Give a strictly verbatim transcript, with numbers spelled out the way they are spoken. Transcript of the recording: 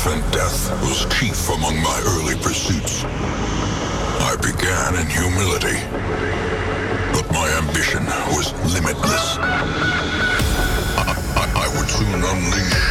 Life and death was chief among my early pursuits. I began in humility, but my ambition was limitless. I, I, I would soon unleash